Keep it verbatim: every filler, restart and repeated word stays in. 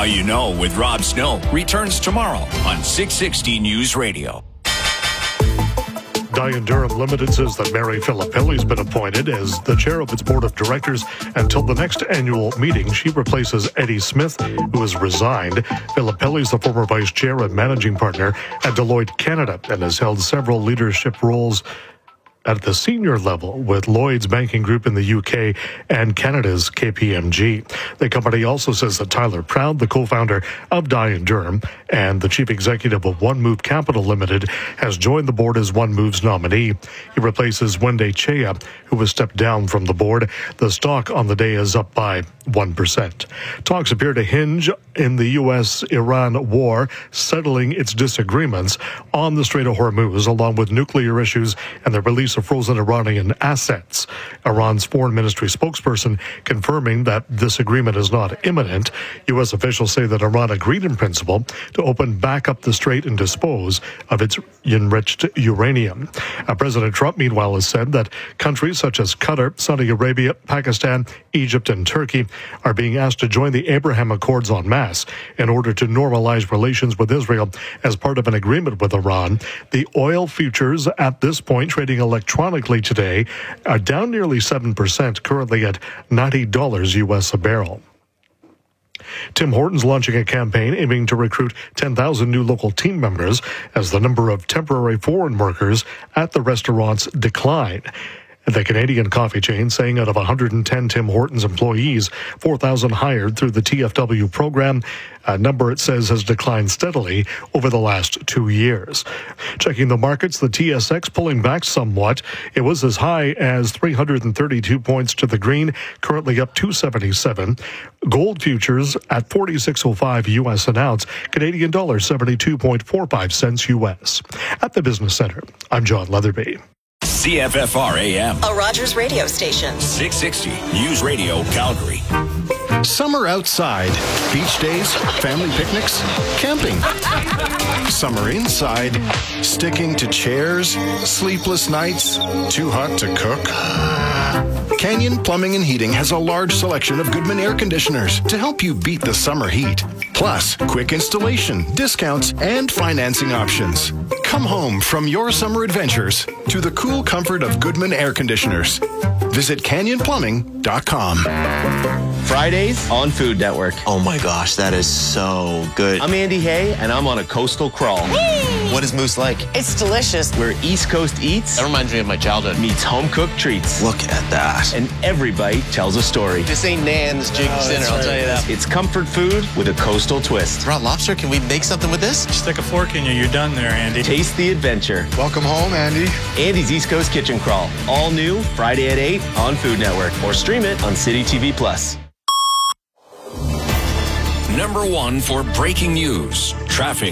You Know with Rob Snow returns tomorrow on six sixty News Radio. Dye and Durham Limited says that Mary Filippelli has been appointed as the chair of its board of directors until the next annual meeting. She replaces Eddie Smith, who has resigned. Filippelli is the former vice chair and managing partner at Deloitte Canada and has held several leadership roles at the senior level with Lloyd's Banking Group in the U K and Canada's K P M G. The company also says that Tyler Proud, the co-founder of Dye and Durham and the chief executive of One Move Capital Limited, has joined the board as One Move's nominee. He replaces Wende Chea, who was stepped down from the board. The stock on the day is up by one percent. Talks appear to hinge in the U S Iran war, settling its disagreements on the Strait of Hormuz, along with nuclear issues and the release of frozen Iranian assets. Iran's foreign ministry spokesperson confirming that this agreement is not imminent. U S officials say that Iran agreed in principle to open back up the strait and dispose of its enriched uranium. Uh, President Trump, meanwhile, has said that countries such as Qatar, Saudi Arabia, Pakistan, Egypt, and Turkey are being asked to join the Abraham Accords en masse in order to normalize relations with Israel as part of an agreement with Iran. The oil futures at this point, trading electronically today, are down nearly seven percent, currently at ninety dollars U S a barrel. Tim Hortons launching a campaign aiming to recruit ten thousand new local team members as the number of temporary foreign workers at the restaurants decline. The Canadian coffee chain saying out of one hundred ten Tim Hortons employees, four thousand hired through the T F W program, a number it says has declined steadily over the last two years. Checking the markets, the T S X pulling back somewhat. It was as high as three hundred thirty-two points to the green, currently up two seventy-seven. Gold futures at forty-six oh five U S an ounce, Canadian dollar seventy-two point four five cents U S. At the Business Center, I'm John Leatherby. C F F R A M. A Rogers radio station. six sixty News Radio Calgary. Summer outside. Beach days, family picnics, camping. Summer inside. Sticking to chairs, sleepless nights, too hot to cook. Canyon Plumbing and Heating has a large selection of Goodman air conditioners to help you beat the summer heat. Plus, quick installation, discounts, and financing options. Come home from your summer adventures to the cool comfort of Goodman air conditioners. Visit canyon plumbing dot com. Fridays on Food Network. Oh my gosh, that is so good. I'm Andy Hay, and I'm on a coastal crawl. Whee! What is Moose like? It's delicious. Where East Coast eats That reminds me of my childhood. meets home-cooked treats. Look at that. And every bite tells a story. This ain't Nan's Jig's Oh, dinner, that's I'll right. tell you that. It's comfort food with a coastal twist. Raw lobster, can we make something with this? Stick a fork in you, you're done there, Andy. Taste the adventure. Welcome home, Andy. Andy's East Coast Kitchen Crawl. All new Friday at eight on Food Network. Or stream it on City T V Plus. Number one for breaking news, traffic,